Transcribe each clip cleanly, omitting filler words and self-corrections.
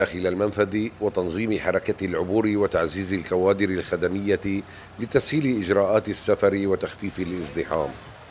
داخل المنفذ وتنظيم حركة العبور وتعزيز الكوادر الخدمية لتسهيل إجراءات السفر وتخفيف الازدحام.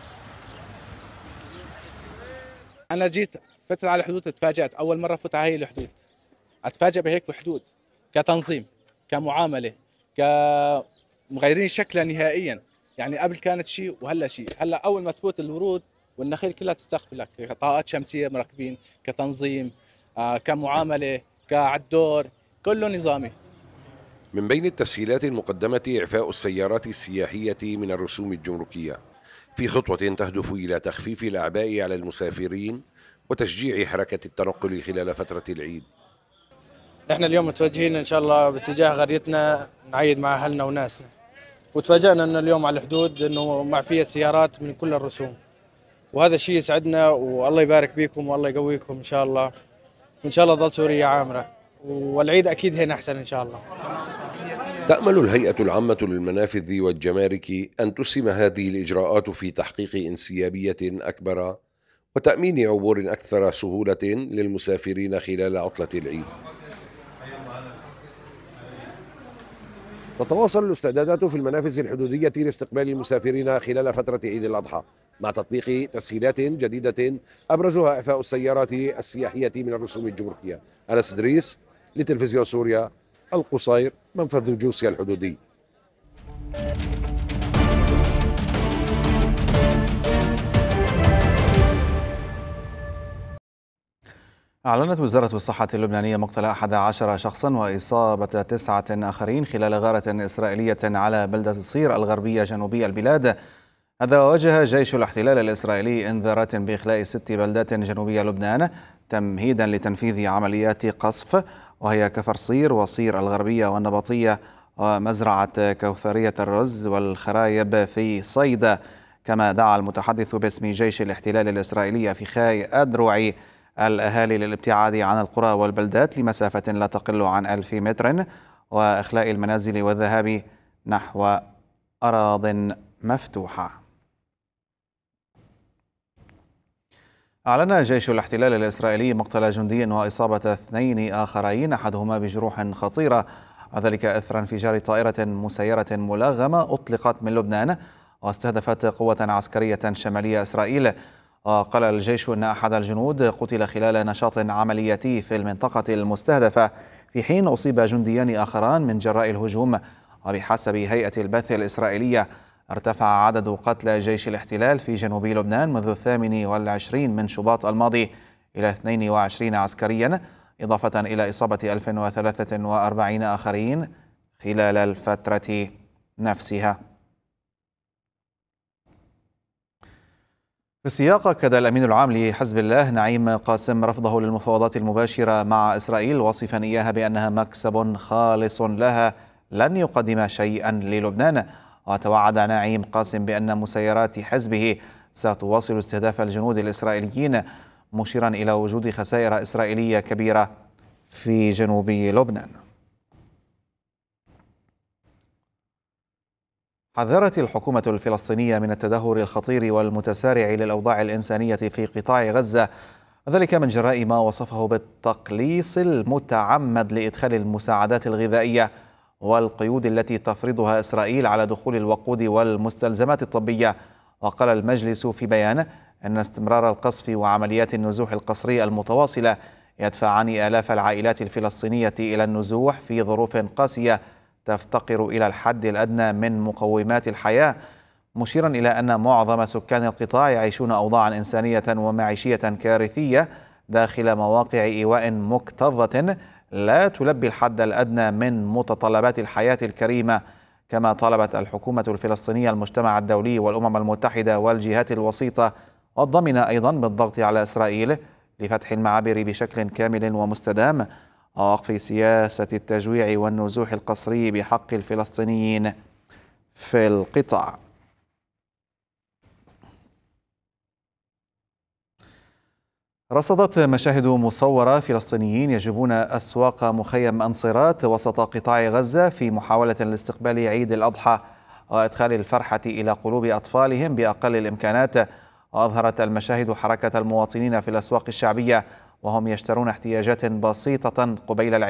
انا جيت فتت على الحدود، تفاجأت اول مره فوت على هي الحدود. اتفاجئ بهيك بحدود كتنظيم، كمعامله، كمغيرين شكلها نهائيا. يعني قبل كانت شيء وهلا شيء. هلا اول ما تفوت الورود والنخيل كلها تستقبلك، طاقات شمسيه مركبين، كتنظيم، كمعامله، كعالدور، كله نظامي. من بين التسهيلات المقدمة إعفاء السيارات السياحية من الرسوم الجمركية، في خطوة تهدف إلى تخفيف الأعباء على المسافرين وتشجيع حركة التنقل خلال فترة العيد. احنا اليوم متوجهين ان شاء الله باتجاه قريتنا نعيد مع اهلنا وناسنا، وتفاجأنا ان اليوم على الحدود انه معفية سيارات من كل الرسوم، وهذا الشيء يسعدنا، والله يبارك بيكم والله يقويكم ان شاء الله، وان شاء الله تظل سوريا عامرة، والعيد اكيد هنا احسن ان شاء الله. تأمل الهيئة العامة للمنافذ والجمارك أن تسهم هذه الإجراءات في تحقيق انسيابية أكبر وتأمين عبور أكثر سهولة للمسافرين خلال عطلة العيد. تتواصل الاستعدادات في المنافذ الحدودية لاستقبال المسافرين خلال فترة عيد الأضحى مع تطبيق تسهيلات جديدة أبرزها إعفاء السيارات السياحية من الرسوم الجمركية. أنس إدريس لتلفزيون سوريا، القصير، منفذ جوسيا الحدودي. أعلنت وزارة الصحة اللبنانية مقتل 11 شخصا وإصابة 9 آخرين خلال غارة إسرائيلية على بلدة صير الغربية جنوبي البلاد. هذا وجه جيش الاحتلال الإسرائيلي إنذارات بإخلاء 6 بلدات جنوبية لبنان تمهيدا لتنفيذ عمليات قصف، وهي كفر صير وصير الغربية والنبطية ومزرعة كوثرية الرز والخرايب في صيدا. كما دعا المتحدث باسم جيش الاحتلال الإسرائيلي أفيخاي أدروعي الأهالي للابتعاد عن القرى والبلدات لمسافة لا تقل عن 1000 متر وإخلاء المنازل والذهاب نحو أراضٍ مفتوحة. أعلن جيش الاحتلال الإسرائيلي مقتل جندي وإصابة 2 آخرين أحدهما بجروح خطيرة، وذلك إثر انفجار طائرة مسيرة ملغمة أطلقت من لبنان واستهدفت قوة عسكرية شمالية إسرائيل. وقال الجيش أن أحد الجنود قتل خلال نشاط عملياتي في المنطقة المستهدفة، في حين أصيب جنديان آخران من جراء الهجوم. وبحسب هيئة البث الإسرائيلية ارتفع عدد قتلى جيش الاحتلال في جنوب لبنان منذ 28 من شباط الماضي إلى 22 عسكريا، إضافة إلى إصابة 1043 آخرين خلال الفترة نفسها. في السياق أكد الأمين العام لحزب الله نعيم قاسم رفضه للمفاوضات المباشرة مع إسرائيل، واصفا إياها بأنها مكسب خالص لها لن يقدم شيئا للبنان. وتوعد نعيم قاسم بأن مسيرات حزبه ستواصل استهداف الجنود الإسرائيليين، مشيرا إلى وجود خسائر إسرائيلية كبيرة في جنوب لبنان. حذرت الحكومة الفلسطينية من التدهور الخطير والمتسارع للأوضاع الإنسانية في قطاع غزة، وذلك من جراء ما وصفه بالتقليص المتعمد لإدخال المساعدات الغذائية والقيود التي تفرضها إسرائيل على دخول الوقود والمستلزمات الطبية. وقال المجلس في بيان أن استمرار القصف وعمليات النزوح القسري المتواصلة يدفعان آلاف العائلات الفلسطينية إلى النزوح في ظروف قاسية تفتقر إلى الحد الأدنى من مقومات الحياة، مشيرا إلى أن معظم سكان القطاع يعيشون أوضاعا إنسانية ومعيشية كارثية داخل مواقع إيواء مكتظة لا تلبي الحد الأدنى من متطلبات الحياة الكريمة. كما طالبت الحكومة الفلسطينية المجتمع الدولي والأمم المتحدة والجهات الوسيطة والضامنة أيضا بالضغط على إسرائيل لفتح المعابر بشكل كامل ومستدام ووقف سياسة التجويع والنزوح القسري بحق الفلسطينيين في القطاع. رصدت مشاهد مصورة فلسطينيين يجوبون أسواق مخيم أنصيرات وسط قطاع غزة في محاولة لاستقبال عيد الأضحى وإدخال الفرحة إلى قلوب أطفالهم بأقل الإمكانات. وأظهرت المشاهد حركة المواطنين في الأسواق الشعبية وهم يشترون احتياجات بسيطة قبيل